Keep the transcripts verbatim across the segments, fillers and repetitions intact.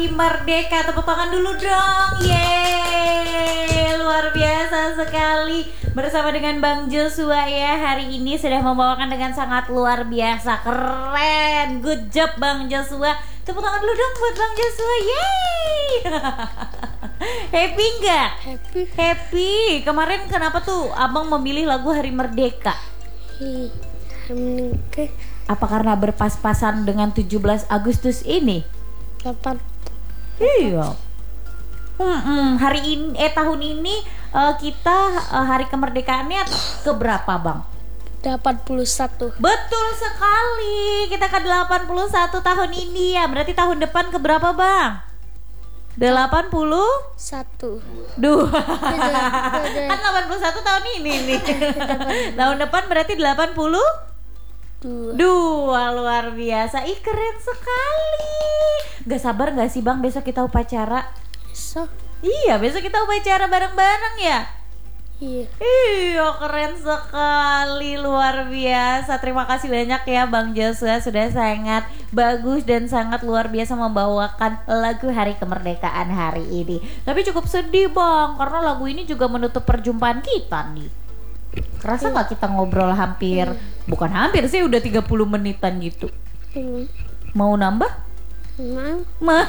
Hari Merdeka. Tepuk tangan dulu dong. Yeay, luar biasa sekali. Bersama dengan Bang Joshua ya, hari ini sudah membawakan dengan sangat luar biasa. Keren, good job Bang Joshua. Tepuk tangan dulu dong buat Bang Joshua. Yeay. Happy nggak? Happy. Happy. Kemarin kenapa tuh abang memilih lagu Hari Merdeka? Hi, Merdeka. Apa karena berpas-pasan dengan tujuh belas Agustus ini? Dapat. Iya. Hmm, hari ini eh tahun ini uh, kita uh, hari kemerdekaannya keberapa, Bang? delapan puluh satu. Betul sekali. Kita ke delapan puluh satu tahun ini ya. Berarti tahun depan keberapa, Bang? delapan puluh satu. Duh. Kan delapan puluh satu tahun ini nih. Tahun depan berarti delapan puluh Dua. Dua, luar biasa. Ih, keren sekali. Gak sabar gak sih Bang besok kita upacara? So. Iya, besok kita upacara bareng-bareng ya? Iya. Iya, keren sekali, luar biasa. Terima kasih banyak ya Bang Joshua, sudah sangat bagus dan sangat luar biasa membawakan lagu Hari Kemerdekaan hari ini. Tapi cukup sedih Bang, karena lagu ini juga menutup perjumpaan kita nih. Kerasa gak kita ngobrol hampir, hmm. bukan hampir sih, udah tiga puluh menitan gitu. Hmm. Mau nambah? Mau. Ma-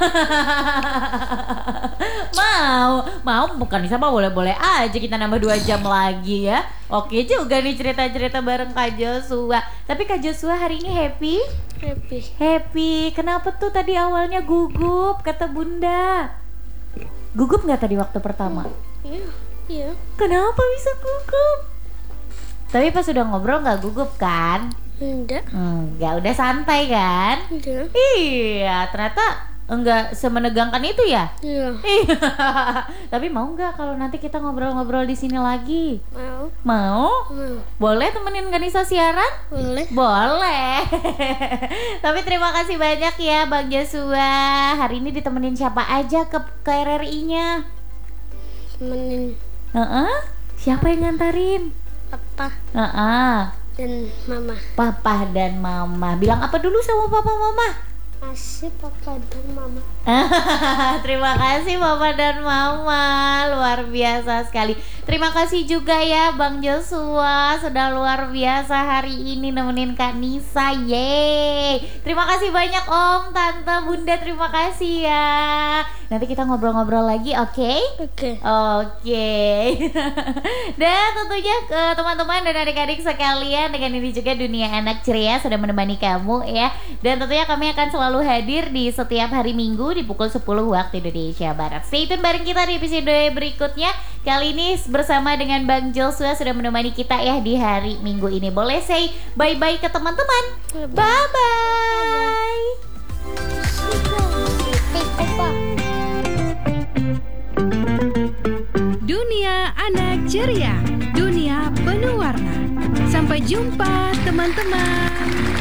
mau, mau bukan bisa, boleh-boleh aja kita nambah dua jam lagi ya. Oke juga nih cerita-cerita bareng Kak Joshua. Tapi Kak Joshua hari ini happy? Happy. Happy. Kenapa tuh tadi awalnya gugup kata Bunda? Gugup nggak tadi waktu pertama? Iya. Iya. Kenapa bisa gugup? Tapi pas sudah ngobrol nggak gugup kan? Enggak. Enggak, udah santai kan? Enggak. Iya, ternyata enggak semenegangkan itu ya? Iya. Iya. Tapi mau nggak kalau nanti kita ngobrol-ngobrol di sini lagi? Mau. Mau? Mau. Boleh temenin Ganisa siaran? Boleh. Boleh. Tapi terima kasih banyak ya Bang Joshua. Hari ini ditemenin siapa aja ke ke R R I-nya? Temenin Heeh. Siapa yang ngantarin? papa Heeh. dan mama. Papa dan mama. Bilang apa dulu sama papa mama? Masih papa dan mama. Terima kasih Papa dan Mama, luar biasa sekali. Terima kasih juga ya Bang Joshua, sudah luar biasa hari ini nemenin Kak Nisa. Yeay. Terima kasih banyak Om, Tante, Bunda, terima kasih ya. Nanti kita ngobrol-ngobrol lagi, oke? Okay? Oke. Okay. Oke. Okay. Dan tentunya ke teman-teman dan adik-adik sekalian, dengan ini juga Dunia Anak Ceria sudah menemani kamu ya. Dan tentunya kami akan selalu hadir di setiap hari Minggu di pukul sepuluh waktu Indonesia Barat. Stay tune bareng kita di episode berikutnya. Kali ini bersama dengan Bang Joshua sudah menemani kita ya di hari Minggu ini. Boleh say bye-bye ke teman-teman? Bye-bye. Dunia Anak Ceria, dunia penuh warna. Sampai jumpa teman-teman.